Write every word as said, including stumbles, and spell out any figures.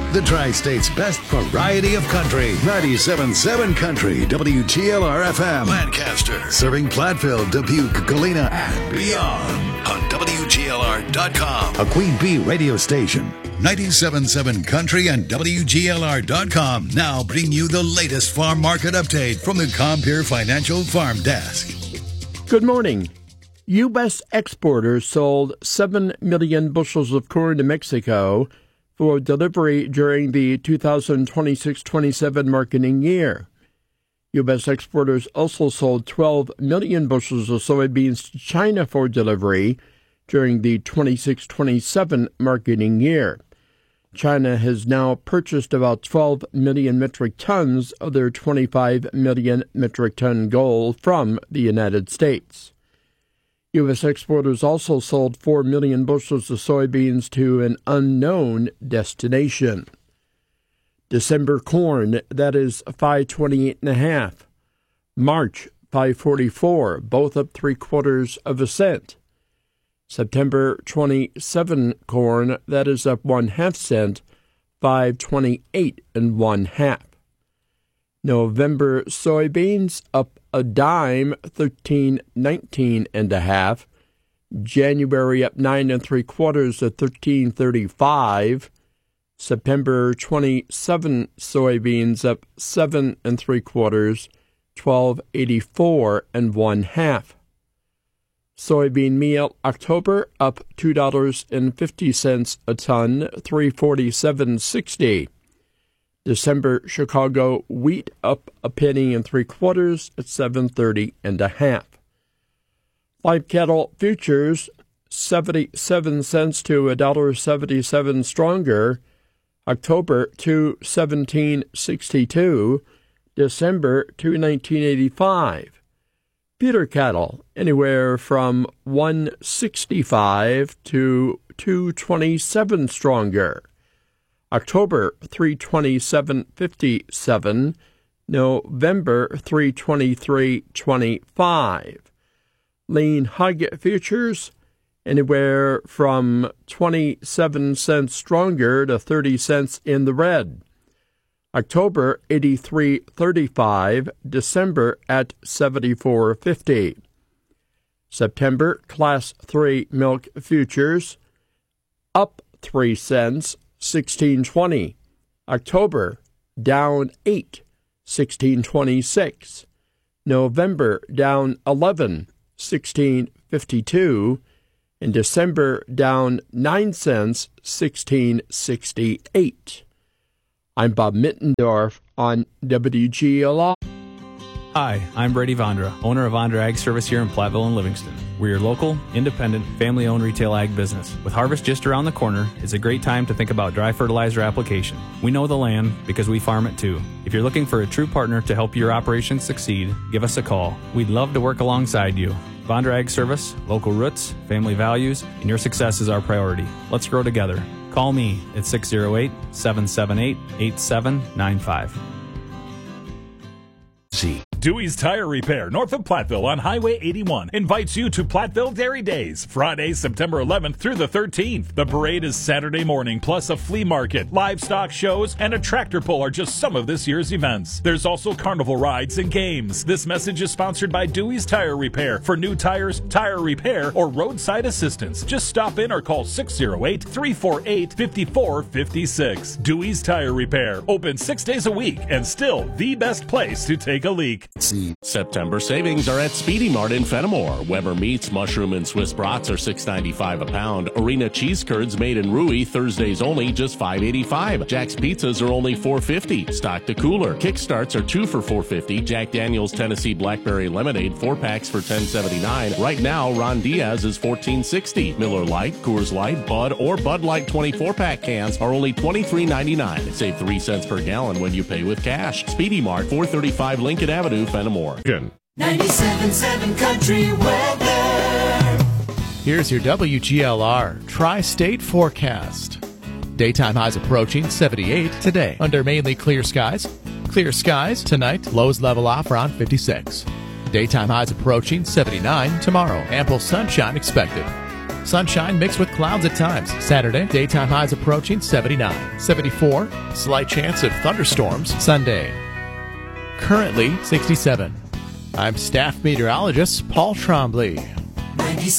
the Tri-State's best variety of country. ninety-seven point seven Country, W G L R F M, Lancaster. Serving Platteville, Dubuque, Galena, and beyond on W G L R dot com. A Queen Bee radio station. ninety-seven point seven Country and W G L R dot com now bring you the latest farm market update from the Compeer Financial Farm Desk. Good morning. U S exporters sold seven million bushels of corn to Mexico for delivery during the two thousand twenty-six twenty-seven marketing year. U S exporters also sold twelve million bushels of soybeans to China for delivery during the twenty-six twenty-seven marketing year. China has now purchased about twelve million metric tons of their twenty-five million metric ton goal from the United States. U S exporters also sold four million bushels of soybeans to an unknown destination. December corn, that is five twenty-eight and a half. March, five forty-four, both up three quarters of a cent. September twenty-seven corn, that is up one half cent, five twenty-eight and one half. November soybeans up a dime, thirteen nineteen and a half. January up nine and three quarters at thirteen thirty-five. September twenty-seven soybeans up seven and three quarters, twelve eighty-four and one half. Soybean meal October up two dollars and fifty cents a ton, three forty-seven sixty. December Chicago wheat up a penny and three quarters at seven thirty and a half. Live cattle futures seventy-seven cents to a dollar seventy-seven stronger. October two seventeen sixty-two. December two nineteen eighty-five. Feeder cattle anywhere from one sixty-five to two twenty-seven stronger. October three twenty-seven fifty-seven, November three twenty-three twenty-five. Lean hog futures anywhere from twenty-seven cents stronger to thirty cents in the red. October eighty-three thirty-five, December at seventy-four fifty. September class three milk futures up three cents, sixteen twenty. October down eight, sixteen twenty-six. November down eleven, sixteen fifty-two. And December down nine cents, sixteen sixty-eight. I'm Bob Mittendorf on W G L R. Hi, I'm Brady Vondra, owner of Vondra Ag Service here in Platteville and Livingston. We're your local, independent, family-owned retail ag business. With harvest just around the corner, it's a great time to think about dry fertilizer application. We know the land because we farm it too. If you're looking for a true partner to help your operations succeed, give us a call. We'd love to work alongside you. Vondra Ag Service, local roots, family values, and your success is our priority. Let's grow together. Call me at six oh eight, seven seven eight, eight seven nine five. See. Dewey's Tire Repair, north of Platteville on Highway eighty-one, invites you to Platteville Dairy Days, Friday, September eleventh through the thirteenth. The parade is Saturday morning, plus a flea market, livestock shows, and a tractor pull are just some of this year's events. There's also carnival rides and games. This message is sponsored by Dewey's Tire Repair. For new tires, tire repair, or roadside assistance, just stop in or call six oh eight, three four eight, five four five six. Dewey's Tire Repair, open six days a week, and still the best place to take a leak. See. September savings are at Speedy Mart in Fenimore. Weber meats, mushroom, and Swiss brats are six ninety-five a pound. Arena cheese curds made in Rui, Thursdays only, just five eighty-five. Jack's pizzas are only four fifty. Stock the cooler. Kickstarts are two for four fifty. Jack Daniel's Tennessee Blackberry Lemonade, four packs for ten seventy-nine. Right now, Ron Diaz is fourteen sixty. Miller Lite, Coors Light, Bud, or Bud Light twenty-four pack cans are only twenty-three ninety-nine. Save three cents per gallon when you pay with cash. Speedy Mart, four thirty-five Lincoln Avenue, Fenimore. ninety-seven point seven Country Weather. Here's your W G L R Tri-State forecast. Daytime highs approaching seventy-eight today under mainly clear skies. Clear skies tonight, lows level off around fifty-six. Daytime highs approaching seventy-nine tomorrow. Ample sunshine expected. Sunshine mixed with clouds at times. Saturday, daytime highs approaching seventy-nine. seventy-four, slight chance of thunderstorms. Sunday, currently sixty-seven. I'm staff meteorologist Paul Trombley.